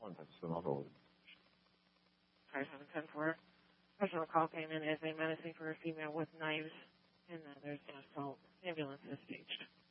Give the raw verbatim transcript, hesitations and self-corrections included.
Contact Sonora. Five seven ten four. Personal call came in as a menacing for a female with knives, and uh, there's an assault. Ambulance is staged.